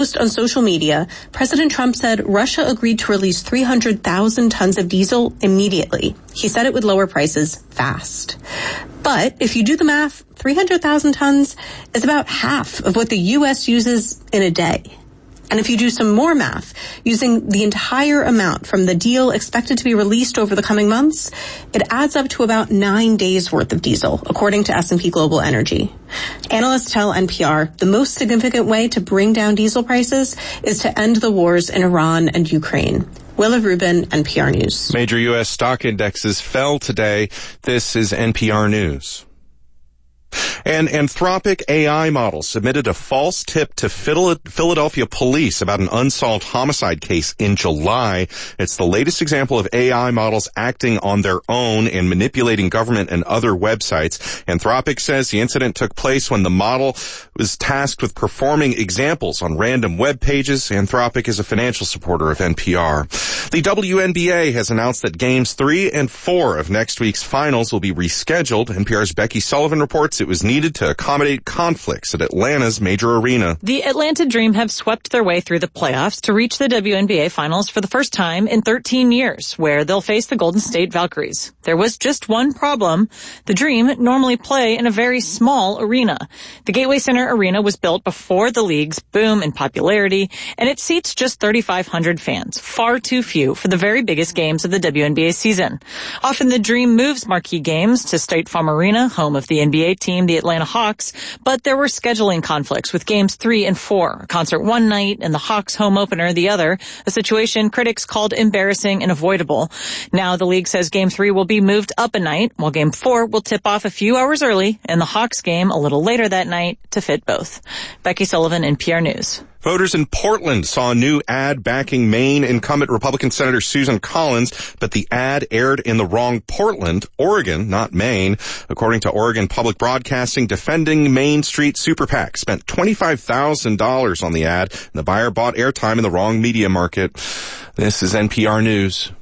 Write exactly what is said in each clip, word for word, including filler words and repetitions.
On social media, President Trump said Russia agreed to release three hundred thousand tons of diesel immediately. He said it would lower prices fast. But if you do the math, three hundred thousand tons is about half of what the U S uses in a day. And if you do some more math, using the entire amount from the deal expected to be released over the coming months, it adds up to about nine days worth of diesel, according to S and P Global Energy. Analysts tell N P R the most significant way to bring down diesel prices is to end the wars in Iran and Ukraine. Willa Rubin, N P R News. Major U S stock indexes fell today. This is N P R News. An Anthropic A I model submitted a false tip to Philadelphia police about an unsolved homicide case in July. It's the latest example of A I models acting on their own and manipulating government and other websites. Anthropic says the incident took place when the model was tasked with performing examples on random web pages. Anthropic is a financial supporter of N P R. The W N B A has announced that games three and four of next week's finals will be rescheduled. N P R's Becky Sullivan reports it was needed to accommodate conflicts at Atlanta's major arena. The Atlanta Dream have swept their way through the playoffs to reach the W N B A Finals for the first time in thirteen years, where they'll face the Golden State Valkyries. There was just one problem. The Dream normally play in a very small arena. The Gateway Center Arena was built before the league's boom in popularity, and it seats just thirty-five hundred fans, far too few for the very biggest games of the W N B A season. Often the Dream moves marquee games to State Farm Arena, home of the N B A team, the Atlanta Hawks, but there were scheduling conflicts with games three and four, a concert one night and the Hawks home opener the other, a situation critics called embarrassing and avoidable. Now the league says game three will be moved up a night, while game four will tip off a few hours early and the Hawks game a little later that night to fit both. Becky Sullivan, N P R News. Voters in Portland saw a new ad backing Maine incumbent Republican Senator Susan Collins, but the ad aired in the wrong Portland, Oregon, not Maine. According to Oregon Public Broadcasting, Defending Main Street Super PAC spent twenty-five thousand dollars on the ad, and the buyer bought airtime in the wrong media market. This is N P R News.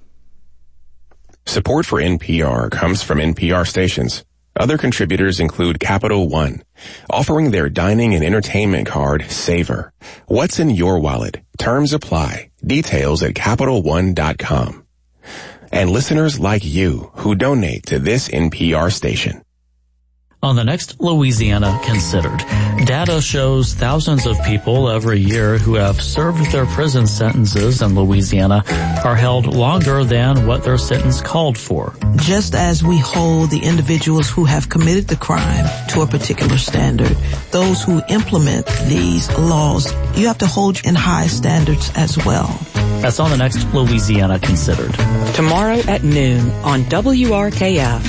Support for N P R comes from N P R stations. Other contributors include Capital One, offering their dining and entertainment card, Savor. What's in your wallet? Terms apply. Details at Capital One dot com. And listeners like you who donate to this N P R station. On the next Louisiana Considered, data shows thousands of people every year who have served their prison sentences in Louisiana are held longer than what their sentence called for. Just as we hold the individuals who have committed the crime to a particular standard, those who implement these laws, you have to hold in high standards as well. That's on the next Louisiana Considered. Tomorrow at noon on W R K F.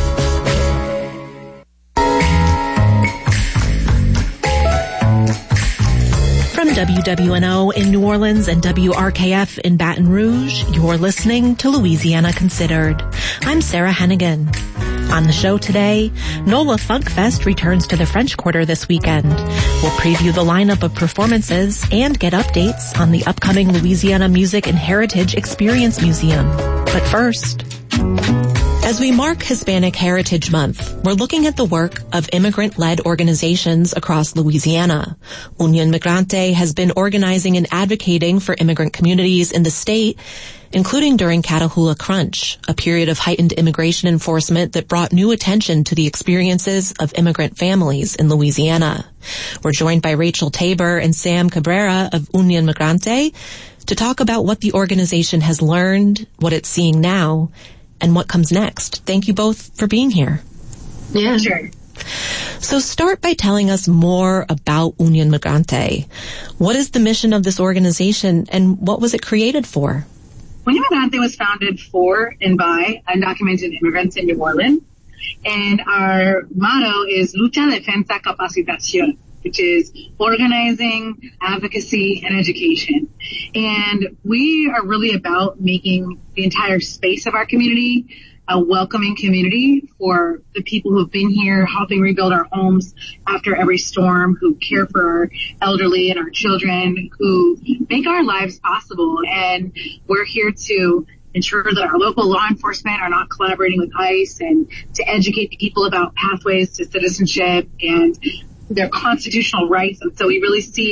From W W N O in New Orleans and W R K F in Baton Rouge, you're listening to Louisiana Considered. I'm Sarah Hennigan. On the show today, NOLA Funk Fest returns to the French Quarter this weekend. We'll preview the lineup of performances and get updates on the upcoming Louisiana Music and Heritage Experience Museum. But first, as we mark Hispanic Heritage Month, we're looking at the work of immigrant-led organizations across Louisiana. Union Migrante has been organizing and advocating for immigrant communities in the state, including during Catahoula Crunch, a period of heightened immigration enforcement that brought new attention to the experiences of immigrant families in Louisiana. We're joined by Rachel Tabor and Sam Cabrera of Union Migrante to talk about what the organization has learned, what it's seeing now, and what comes next. Thank you both for being here. Yeah, sure. So start by telling us more about Union Migrante. What is the mission of this organization and what was it created for? Union Migrante was founded for and by undocumented immigrants in New Orleans. And our motto is Lucha, Defensa, Capacitación, which is organizing, advocacy, and education. And we are really about making the entire space of our community a welcoming community for the people who have been here, helping rebuild our homes after every storm, who care for our elderly and our children, who make our lives possible. And we're here to ensure that our local law enforcement are not collaborating with ICE, and to educate people about pathways to citizenship and their constitutional rights. And so we really see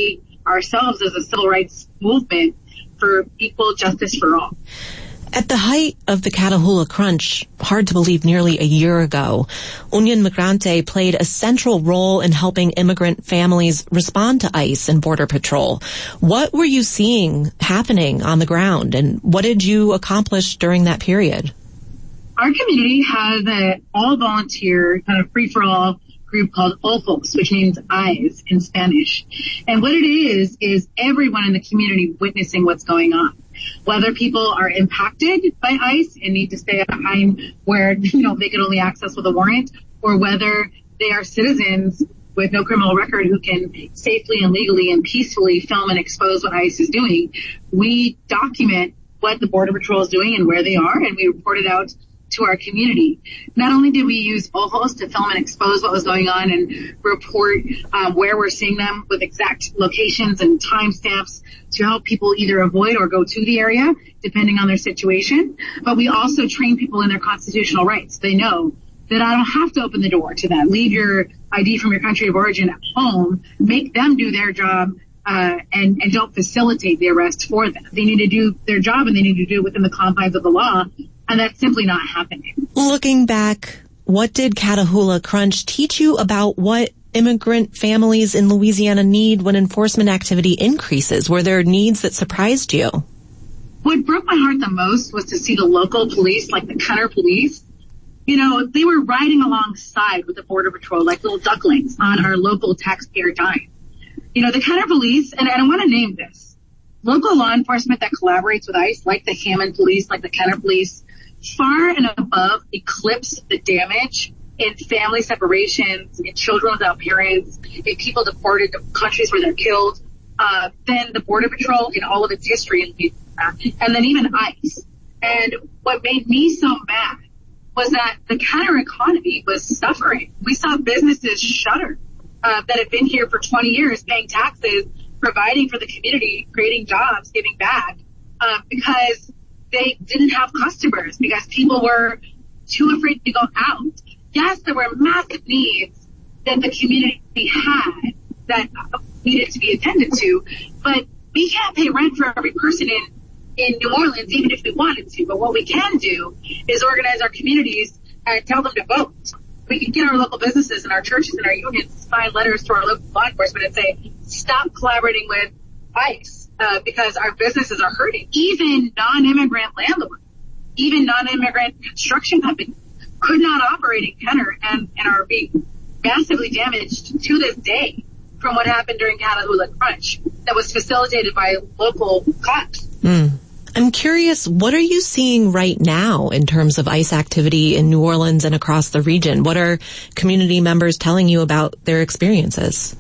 ourselves as a civil rights movement for equal justice for all. At the height of the Catahoula Crunch, hard to believe nearly a year ago, Union Migrante played a central role in helping immigrant families respond to ICE and Border Patrol. What were you seeing happening on the ground, and what did you accomplish during that period? Our community has an all-volunteer kind of free-for-all group called Ojos, which means eyes in Spanish. And what it is, is everyone in the community witnessing what's going on. Whether people are impacted by ICE and need to stay behind where, you know, they can only access with a warrant, or whether they are citizens with no criminal record who can safely and legally and peacefully film and expose what ICE is doing. We document what the Border Patrol is doing and where they are, and we report it out to our community. Not only did we use Ojos to film and expose what was going on and report um, where we're seeing them with exact locations and timestamps to help people either avoid or go to the area, depending on their situation, but we also train people in their constitutional rights. They know that I don't have to open the door to them. Leave your I D from your country of origin at home, make them do their job, uh, and, and don't facilitate the arrest for them. They need to do their job, and they need to do it within the confines of the law. And that's simply not happening. Looking back, what did Catahoula Crunch teach you about what immigrant families in Louisiana need when enforcement activity increases? Were there needs that surprised you? What broke my heart the most was to see the local police, like the Kenner police. You know, they were riding alongside with the Border Patrol like little ducklings on our local taxpayer dime. You know, the Kenner police, and I want to name this, local law enforcement that collaborates with ICE, like the Hammond police, like the Kenner police, far and above eclipse the damage in family separations, in children without parents, in people deported to countries where they're killed, uh, than the Border Patrol in all of its history, and then even ICE. And what made me so mad was that the Kenner economy was suffering. We saw businesses shutter uh, that had been here for twenty years, paying taxes, providing for the community, creating jobs, giving back, uh, because they didn't have customers, because people were too afraid to go out. Yes, there were massive needs that the community had that needed to be attended to, but we can't pay rent for every person in, in New Orleans, even if we wanted to. But what we can do is organize our communities and tell them to vote. We can get our local businesses and our churches and our unions to sign letters to our local law enforcement and say, stop collaborating with ICE. Uh, because our businesses are hurting. Even non-immigrant landlords, even non-immigrant construction companies could not operate in Kenner and, and are being massively damaged to this day from what happened during Catahoula Crunch that was facilitated by local cops. Mm. I'm curious, what are you seeing right now in terms of ICE activity in New Orleans and across the region? What are community members telling you about their experiences?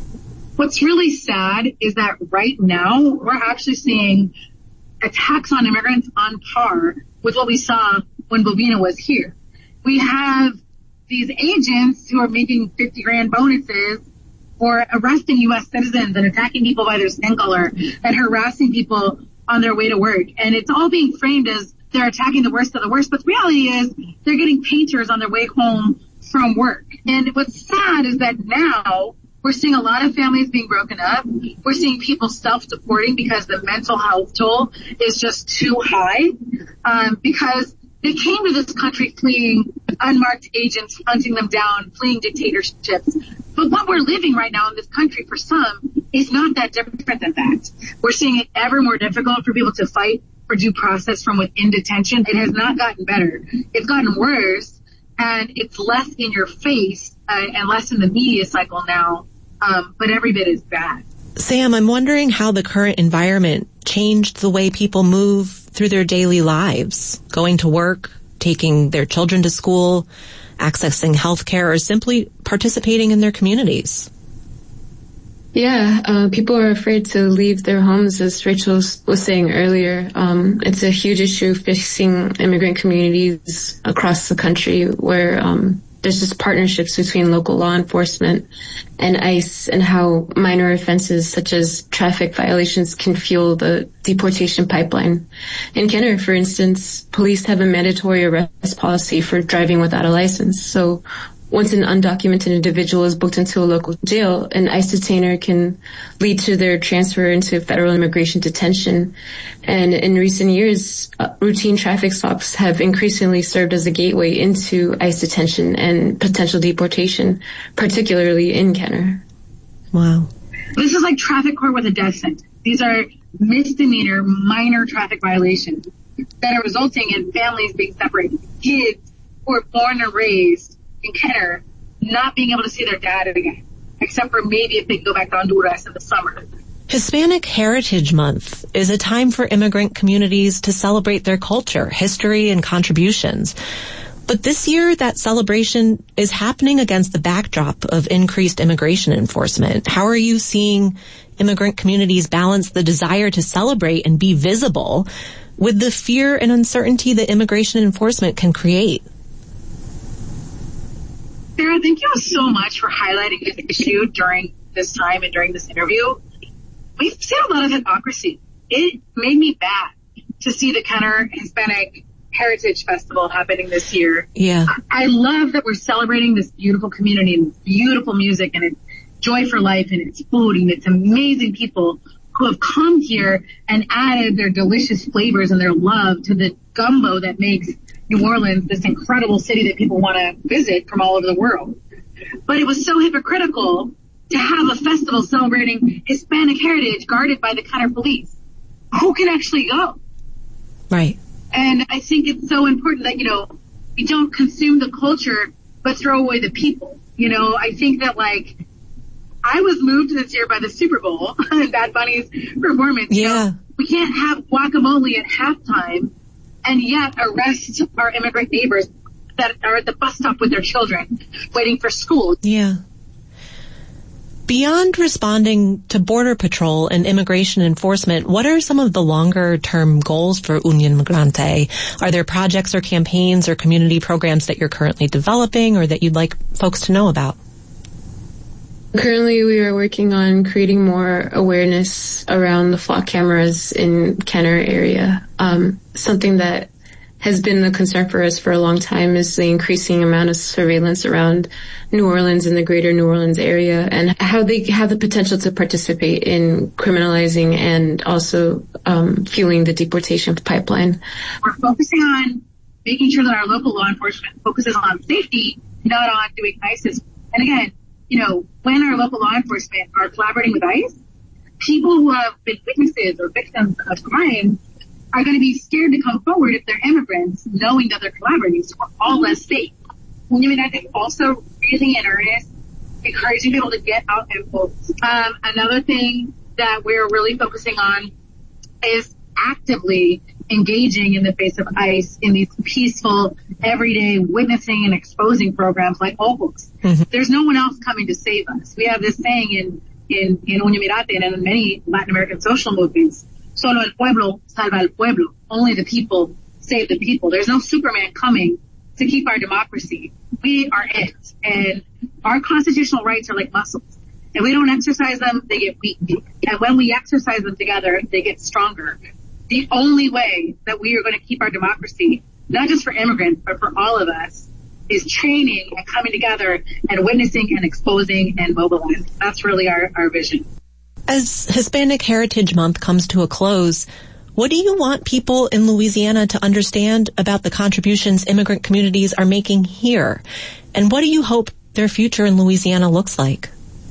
What's really sad is that right now we're actually seeing attacks on immigrants on par with what we saw when Bobina was here. We have these agents who are making fifty grand bonuses for arresting U S citizens and attacking people by their skin color and harassing people on their way to work. And it's all being framed as they're attacking the worst of the worst. But the reality is they're getting painters on their way home from work. And what's sad is that now we're seeing a lot of families being broken up. We're seeing people self-deporting because the mental health toll is just too high, um, because they came to this country fleeing unmarked agents, hunting them down, fleeing dictatorships. But what we're living right now in this country for some is not that different than that. We're seeing it ever more difficult for people to fight for due process from within detention. It has not gotten better. It's gotten worse, and it's less in your face uh, and less in the media cycle now. Um, but every bit is bad. Sam, I'm wondering how the current environment changed the way people move through their daily lives, going to work, taking their children to school, accessing health care, or simply participating in their communities. Yeah, uh, people are afraid to leave their homes, as Rachel was saying earlier. Um, it's a huge issue facing immigrant communities across the country where um, there's just partnerships between local law enforcement and ICE, and how minor offenses such as traffic violations can fuel the deportation pipeline. In Kenner, for instance, police have a mandatory arrest policy for driving without a license. So once an undocumented individual is booked into a local jail, an ICE detainer can lead to their transfer into federal immigration detention. And in recent years, uh, routine traffic stops have increasingly served as a gateway into ICE detention and potential deportation, particularly in Kenner. Wow. This is like traffic court with a death sentence. These are misdemeanor, minor traffic violations that are resulting in families being separated, kids who are born and raised in Kenner not being able to see their dad again, except for maybe if they go back to Honduras in the summer. Hispanic Heritage Month is a time for immigrant communities to celebrate their culture, history, and contributions. But this year, that celebration is happening against the backdrop of increased immigration enforcement. How are you seeing immigrant communities balance the desire to celebrate and be visible with the fear and uncertainty that immigration enforcement can create? Sarah, thank you so much for highlighting this issue during this time and during this interview. We've seen a lot of hypocrisy. It made me bad to see the Kenner Hispanic Heritage Festival happening this year. Yeah. I love that we're celebrating this beautiful community and beautiful music and it's joy for life and it's food and it's amazing people who have come here and added their delicious flavors and their love to the gumbo that makes New Orleans this incredible city that people want to visit from all over the world. But it was so hypocritical to have a festival celebrating Hispanic heritage guarded by the Kenner police. Who can actually go? Right. And I think it's so important that, you know, we don't consume the culture, but throw away the people. You know, I think that, like, I was moved this year by the Super Bowl and Bad Bunny's performance. Yeah. You know, we can't have guacamole at halftime and yet arrest our immigrant neighbors that are at the bus stop with their children waiting for school. Yeah. Beyond responding to Border Patrol and immigration enforcement, what are some of the longer-term goals for Union Migrante? Are there projects or campaigns or community programs that you're currently developing or that you'd like folks to know about? Currently, we are working on creating more awareness around the flock cameras in Kenner area. Um, something that has been a concern for us for a long time is the increasing amount of surveillance around New Orleans and the greater New Orleans area and how they have the potential to participate in criminalizing and also um, fueling the deportation pipeline. We're focusing on making sure that our local law enforcement focuses on safety, not on doing ISIS. And again, you know, when our local law enforcement are collaborating with ICE, people who have been witnesses or victims of crime are going to be scared to come forward if they're immigrants, knowing that they're collaborating, so we're all less safe. Union Migrante also really in earnest, encouraging people to get out and vote. Um, another thing that we're really focusing on is actively engaging in the face of ICE in these peaceful, everyday witnessing and exposing programs like Opals. Mm-hmm. There's no one else coming to save us. We have this saying in, in, in Union Migrante and in many Latin American social movements, solo el pueblo salva al pueblo. Only the people save the people. There's no Superman coming to keep our democracy. We are it. And our constitutional rights are like muscles. If we don't exercise them, they get weak. And when we exercise them together, they get stronger. The only way that we are going to keep our democracy, not just for immigrants, but for all of us, is training and coming together and witnessing and exposing and mobilizing. That's really our, our vision. As Hispanic Heritage Month comes to a close, what do you want people in Louisiana to understand about the contributions immigrant communities are making here? And what do you hope their future in Louisiana looks like?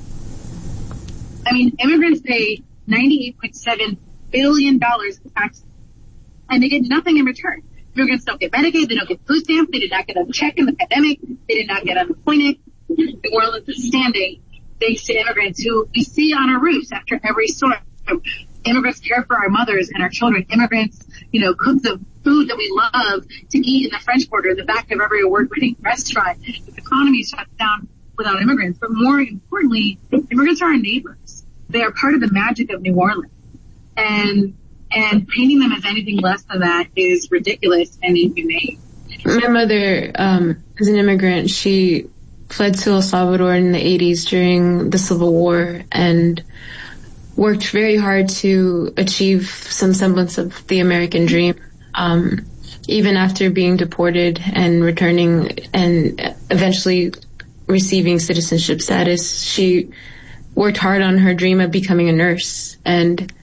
I mean, immigrants pay ninety-eight point seven billion dollars in taxes, and they get nothing in return. Immigrants don't get Medicaid, they don't get food stamps, they did not get a check in the pandemic, they did not get unemployment. New Orleans is standing thanks to immigrants who we see on our roofs after every storm. Immigrants care for our mothers and our children. Immigrants, you know, cook the food that we love to eat in the French Quarter, in the back of every award-winning restaurant. The economy shuts down without immigrants. But more importantly, immigrants are our neighbors. They are part of the magic of New Orleans. And, and painting them as anything less than that is ridiculous and inhumane. My mother, um, is an immigrant. She fled to El Salvador in the eighties during the Civil War and worked very hard to achieve some semblance of the American dream. Um, even after being deported and returning and eventually receiving citizenship status, she worked hard on her dream of becoming a nurse. And